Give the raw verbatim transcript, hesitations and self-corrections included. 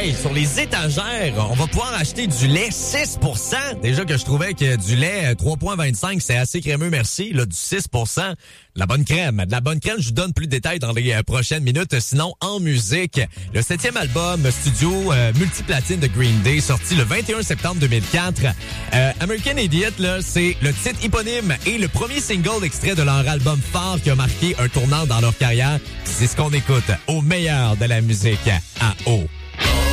Hey, sur les étagères, on va pouvoir acheter du lait six pour cent. Déjà que je trouvais que du lait trois virgule vingt-cinq, c'est assez crémeux, merci. Là, du six pour cent, de la bonne crème. De la bonne crème, je vous donne plus de détails dans les euh, prochaines minutes. Sinon, en musique, le septième album studio euh, multiplatine de Green Day, sorti le vingt et un septembre deux mille quatre. Euh, American Idiot, là, c'est le titre éponyme et le premier single extrait de leur album phare qui a marqué un tournant dans leur carrière. C'est ce qu'on écoute au meilleur de la musique à eau.